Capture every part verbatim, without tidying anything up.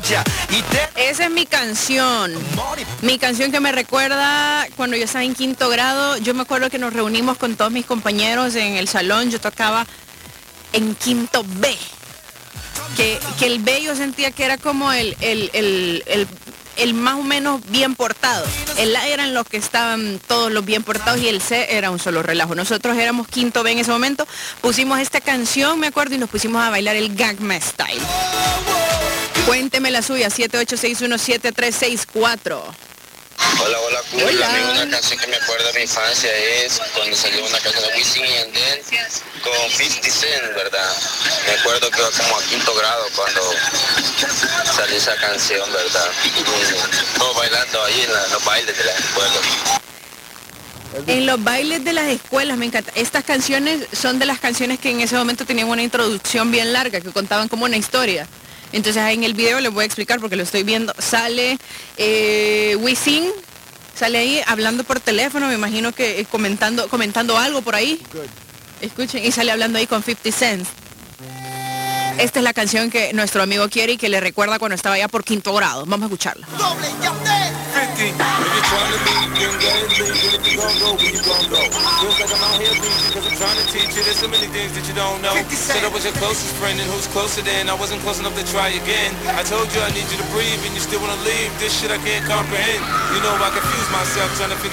Esa es mi canción. Mi canción que me recuerda cuando yo estaba en quinto grado. Yo me acuerdo que nos reunimos con todos mis compañeros en el salón. Yo tocaba en quinto B. Que, que el B yo sentía que era como el, el, el, el, el más o menos bien portado. El A eran los que estaban todos los bien portados y el C era un solo relajo. Nosotros éramos quinto B en ese momento. Pusimos esta canción, me acuerdo, y nos pusimos a bailar el Gangnam Style. Cuénteme la suya, siete ocho seis uno siete tres seis cuatro. Hola, hola, cool. Hola. A mí una canción que me acuerdo de mi infancia es cuando salió una canción de Wisin y Yandel con cincuenta Cent, ¿verdad? Me acuerdo que iba como a quinto grado cuando salió esa canción, ¿verdad? Y todos bailando ahí en, la, en los bailes de la escuela. En los bailes de las escuelas, me encanta. Estas canciones son de las canciones que en ese momento tenían una introducción bien larga, que contaban como una historia. Entonces en el video les voy a explicar porque lo estoy viendo. Sale eh, Wisin, sale ahí hablando por teléfono, me imagino que eh, comentando, comentando algo por ahí. Escuchen, y sale hablando ahí con cincuenta Cent. Esta es la canción que nuestro amigo quiere y que le recuerda cuando estaba allá por quinto grado. Vamos a escucharla.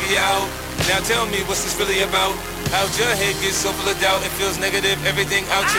Now tell me what's this really about? How'd your head get so full of doubt? It feels negative, everything out your